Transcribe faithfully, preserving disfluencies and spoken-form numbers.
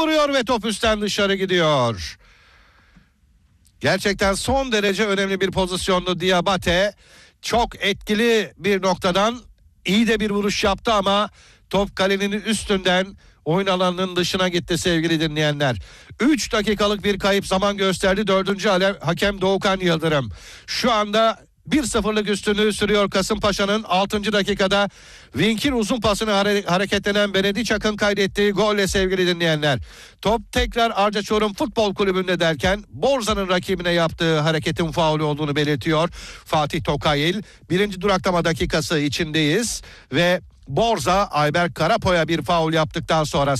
vuruyor ve top üstten dışarı gidiyor. Gerçekten son derece önemli bir pozisyondu Diabate. Çok etkili bir noktadan iyi de bir vuruş yaptı ama top kalenin üstünden oyun alanının dışına gitti sevgili dinleyenler. üç dakikalık bir kayıp zaman gösterdi dördüncü hakem Doğukan Yıldırım. Şu anda bir sıfırlık üstünlüğü sürüyor Kasımpaşa'nın. altıncı dakikada Vink'in uzun pasını hare- hareketlenen Benediçak'ın kaydettiği golle sevgili dinleyenler. Top tekrar Arca Çorum Futbol Kulübü'nde derken Borza'nın rakibine yaptığı hareketin faulü olduğunu belirtiyor Fatih Tokayil. Birinci duraklama dakikası içindeyiz ve Borza Ayberk Karapo'ya bir faul yaptıktan sonra